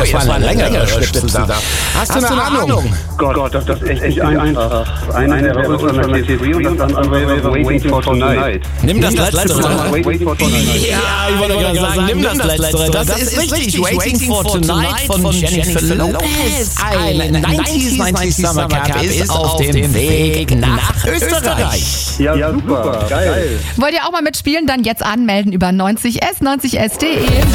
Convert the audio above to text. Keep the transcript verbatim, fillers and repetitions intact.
das, das war eine längere Schnipsel da. Hast, Hast du eine, eine Ahnung? Ahnung? Gott, Gott, das, das ist echt nicht einfach. Das eine wäre Alternative Free und das andere wäre Waiting for Tonight. Nimm das Letztere. Waiting for Tonight. Ja, ich wollte gerade sagen, nimm das Letztere. Das ist richtig. Waiting for Tonight von Jennifer Lopez. Ein neunzig neunzig Summer Cup ist auf dem Weg nach Österreich. Ja, super. Geil. Wollt ihr auch mal mitspielen? Dann jetzt anmelden über neunzig s neunzig s punkt de.